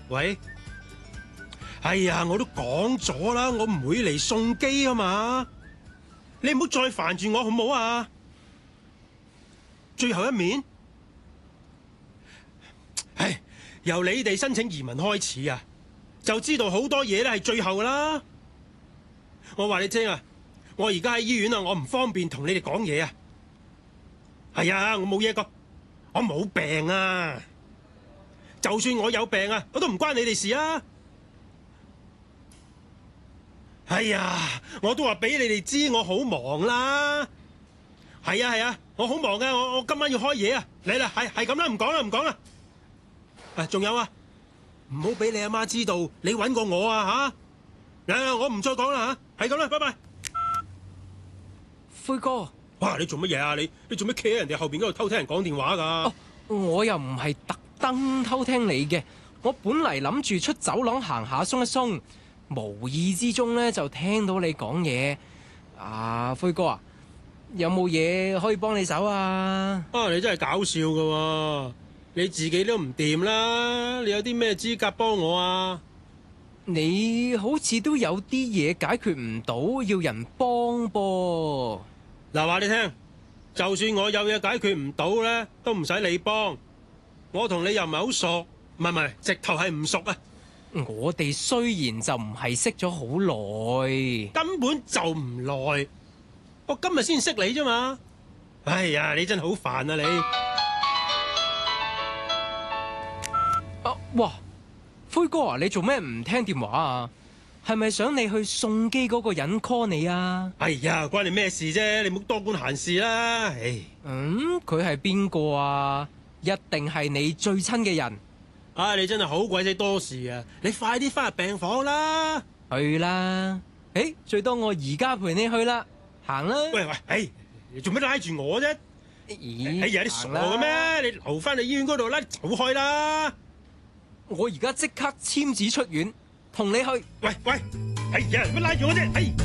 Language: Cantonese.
喂，哎呀，我都講咗啦，我唔會嚟送機啊嘛，你唔好再煩住我好唔好啊？最後一面，唉，由你哋申請移民開始啊，就知道好多嘢咧係最後噶啦。我話你聽啊，我而家喺醫院啊，我唔方便同你哋講嘢啊。係啊，我冇嘢講，我冇病啊。就算我有病啊，我都唔關你哋事啊！哎呀，我都話俾你哋知，我好忙啦。係啊係啊，我好忙噶，我今晚要開嘢啊！嚟啦，係咁啦，唔講啦唔講啦。啊，仲有啊，唔好俾你阿媽知道你搵過我啊吓！我唔再講啦吓，係咁啦，拜拜。 灰哥， 哇，你做乜嘢啊？你做乜企喺人哋後邊嗰度偷聽人講電話噶？ 哦，我又唔係特登偷聽你嘅，我本嚟諗住出走廊行下鬆一鬆，無意之中咧就聽到你講嘢。啊，灰哥啊，有冇嘢可以幫你手啊？ 啊，你真係搞笑噶喎！你自己都唔掂啦，你有啲咩資格幫我啊？ 你好似都有啲嘢解決唔到，要人幫噃。 嗱，話你聽，就算我有嘢解決唔到咧，都唔使你幫。我同你又唔係好熟，唔係，直頭係唔熟啊！ 我哋雖然就唔係識咗好耐， 根本就唔耐，我今日先識你啫嘛！哎呀，你真係好煩啊你！ 啊，哇，灰哥啊，你做咩唔聽電話啊？係咪想你去送機嗰個人 call 你啊？ 哎呀，關你咩事啫？你唔好多管閒事啦！唉， 佢係邊個啊？一定係你最親嘅人。 啊，你真係好鬼死多事啊！你快啲翻入病房啦！ 去啦！最多我而家陪你去啦，行啦！ 喂，你做咩拉住我啫？ 咦？ 哎呀，你傻嘅咩？你留翻去醫院嗰度啦，走開啦！ 我而家即刻簽紙出院，同你去。 喂，哎呀，做乜拉住我啫？